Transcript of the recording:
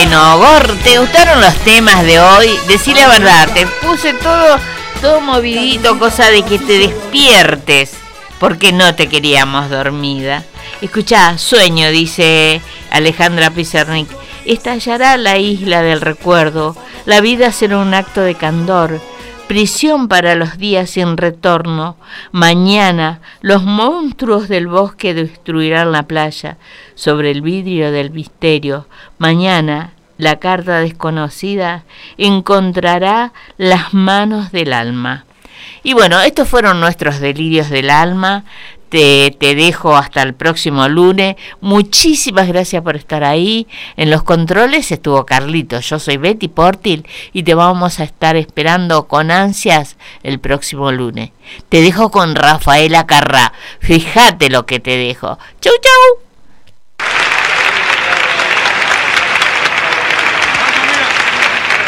Bueno, Gor, ¿te gustaron los temas de hoy? Decí la verdad, te puse todo movidito, cosa de que te despiertes, porque no te queríamos dormida. Escuchá, sueño, dice Alejandra Pizarnik. Estallará la isla del recuerdo, la vida será un acto de candor, prisión para los días sin retorno. Mañana los monstruos del bosque destruirán la playa sobre el vidrio del misterio. Mañana la carta desconocida encontrará las manos del alma. Y bueno, estos fueron nuestros delirios del alma. Te dejo hasta el próximo lunes. Muchísimas gracias por estar ahí. En los controles estuvo Carlitos. Yo soy Betty Portil y te vamos a estar esperando con ansias el próximo lunes. Te dejo con Rafaela Carrá. Fíjate lo que te dejo. Chau, chau.